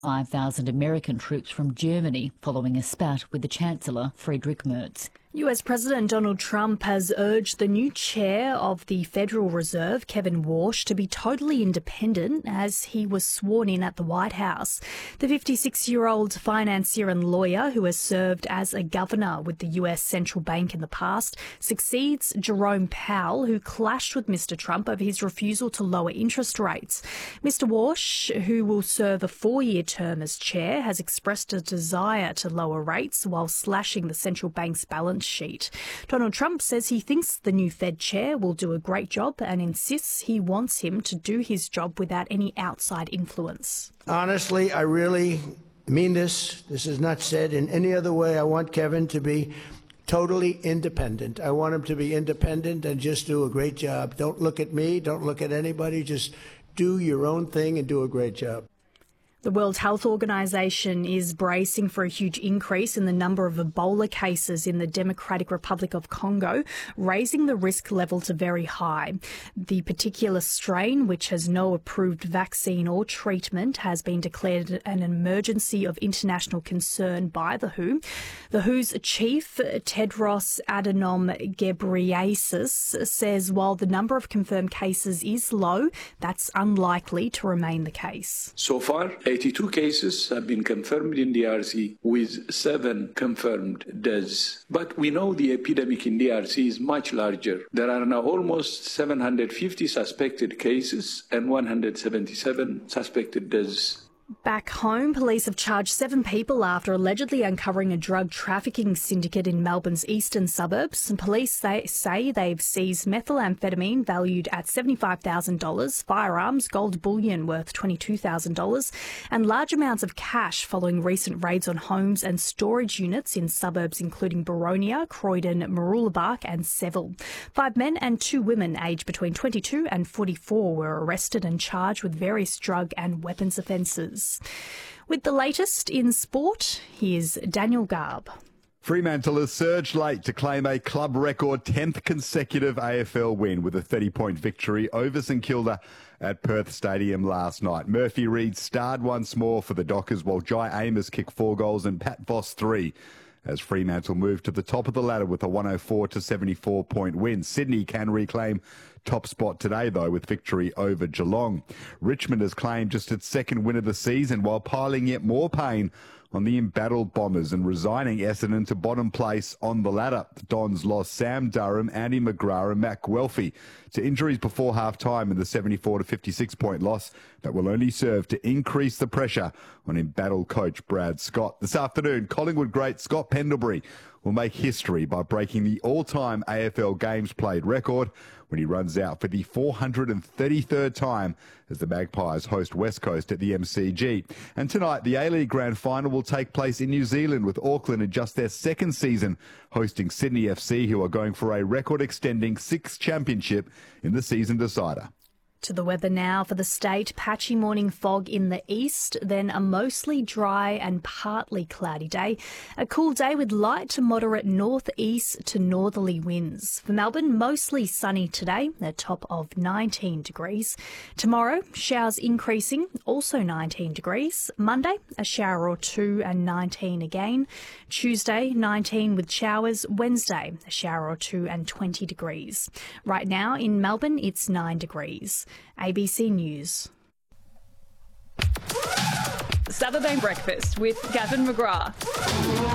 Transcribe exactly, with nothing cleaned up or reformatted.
five thousand American troops from Germany following a spat with the Chancellor, Friedrich Merz. U S President Donald Trump has urged the new chair of the Federal Reserve, Kevin Warsh, to be totally independent as he was sworn in at the White House. The fifty-six-year-old financier and lawyer who has served as a governor with the U S Central Bank in the past succeeds Jerome Powell, who clashed with Mister Trump over his refusal to lower interest rates. Mister Warsh, who will serve a four-year term as chair, has expressed a desire to lower rates while slashing the central bank's balance sheet. Donald Trump says he thinks the new Fed chair will do a great job and insists he wants him to do his job without any outside influence. Honestly, I really mean this. This is not said in any other way. I want Kevin to be totally independent. I want him to be independent and just do a great job. Don't look at me. Don't look at anybody. Just do your own thing and do a great job. The World Health Organization is bracing for a huge increase in the number of Ebola cases in the Democratic Republic of Congo, raising the risk level to very high. The particular strain, which has no approved vaccine or treatment, has been declared an emergency of international concern by the W H O. The W H O's chief, Tedros Adhanom Ghebreyesus, says while the number of confirmed cases is low, that's unlikely to remain the case. So far, eighty-two cases have been confirmed in D R C with seven confirmed deaths. But we know the epidemic in D R C is much larger. There are now almost seven hundred fifty suspected cases and one hundred seventy-seven suspected deaths. Back home, police have charged seven people after allegedly uncovering a drug trafficking syndicate in Melbourne's eastern suburbs. And police say, say they've seized methamphetamine valued at seventy-five thousand dollars, firearms, gold bullion worth twenty-two thousand dollars, and large amounts of cash following recent raids on homes and storage units in suburbs including Boronia, Croydon, Mooroolbark and Seville. Five men and two women aged between twenty-two and forty-four were arrested and charged with various drug and weapons offences. With the latest in sport, here's Daniel Garb. Fremantle has surged late to claim a club record tenth consecutive A F L win with a thirty-point victory over St Kilda at Perth Stadium last night. Murphy Reid starred once more for the Dockers, while Jai Amos kicked four goals and Pat Voss three, as Fremantle moved to the top of the ladder with a one oh four to seventy-four point win. Sydney can reclaim top spot today, though, with victory over Geelong. Richmond has claimed just its second win of the season, while piling yet more pain on the embattled Bombers and resigning Essendon to bottom place on the ladder. The Dons lost Sam Durham, Andy McGrath and Matt Guelphy to injuries before half-time in the seventy-four to fifty-six point loss that will only serve to increase the pressure on embattled coach Brad Scott. This afternoon, Collingwood great Scott Pendlebury will make history by breaking the all-time A F L games played record when he runs out for the four hundred thirty-third time as the Magpies host West Coast at the M C G. And tonight, the A-League Grand Final will take place in New Zealand, with Auckland in just their second season hosting Sydney F C, who are going for a record-extending sixth championship in the season decider. To the weather now for the state. Patchy morning fog in the east, then a mostly dry and partly cloudy day. A cool day with light to moderate northeast to northerly winds. For Melbourne, mostly sunny today, a top of nineteen degrees. Tomorrow, showers increasing, also nineteen degrees. Monday, a shower or two and nineteen again. Tuesday, nineteen with showers. Wednesday, a shower or two and twenty degrees. Right now in Melbourne, it's nine degrees. A B C News. Saturday Breakfast with Gavin McGrath.